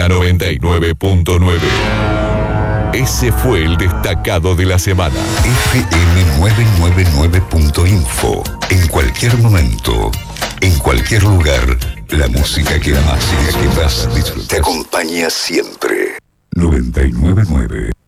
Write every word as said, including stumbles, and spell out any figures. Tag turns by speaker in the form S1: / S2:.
S1: la noventa y nueve punto nueve. Ese fue el destacado de la semana.
S2: F M novecientos noventa y nueve punto info. En cualquier momento, en cualquier lugar, la música que más y que más disfrutas te acompaña siempre. noventa y nueve punto nueve.